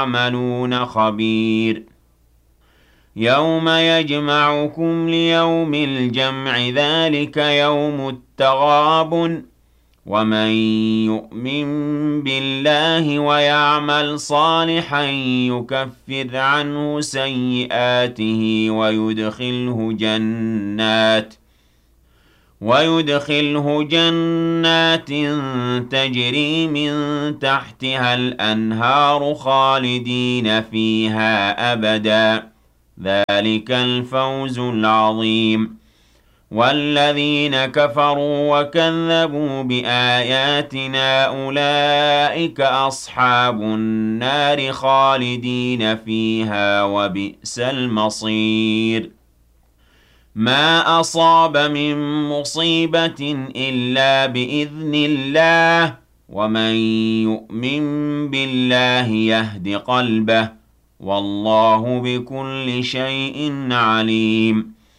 تعملون خبير يوم يجمعكم ليوم الجمع ذلك يوم التغابن ومن يؤمن بالله ويعمل صالحا يكفر عنه سيئاته ويدخله جنات تجري من تحتها الأنهار خالدين فيها أبدا ذلك الفوز العظيم والذين كفروا وكذبوا بآياتنا أولئك أصحاب النار خالدين فيها وبئس المصير ما أصاب من مصيبة إلا بإذن الله ومن يؤمن بالله يهد قلبه والله بكل شيء عليم